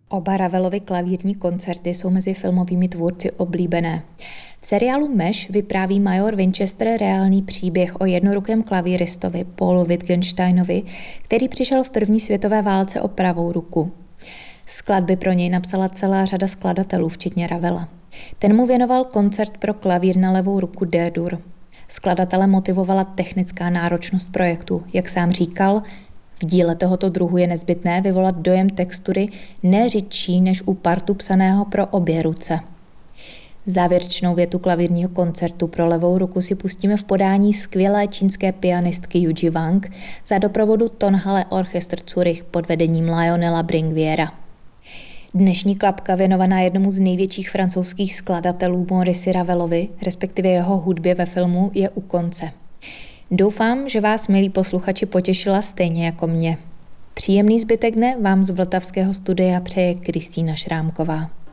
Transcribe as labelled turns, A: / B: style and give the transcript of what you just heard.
A: Oba Ravelovy klavírní koncerty jsou mezi filmovými tvůrci oblíbené. V seriálu Mesh vypráví major Winchester reálný příběh o jednorukém klavíristovi Paulu Wittgensteinovi, který přišel v první světové válce o pravou ruku. Skladby pro něj napsala celá řada skladatelů, včetně Ravela. Ten mu věnoval koncert pro klavír na levou ruku D-dur. Skladatele motivovala technická náročnost projektu. Jak sám říkal, v díle tohoto druhu je nezbytné vyvolat dojem textury ne řidší než u partu psaného pro obě ruce. Závěrečnou větu klavírního koncertu pro levou ruku si pustíme v podání skvělé čínské pianistky Yuji Wang za doprovodu Tonhalle Orchester Zurich pod vedením Lionela Bringviera. Dnešní klapka věnovaná jednomu z největších francouzských skladatelů Maurici Ravelovi, respektive jeho hudbě ve filmu, je u konce. Doufám, že vás, milí posluchači, potěšila stejně jako mě. Příjemný zbytek dne vám z vltavského studia přeje Kristýna Šrámková.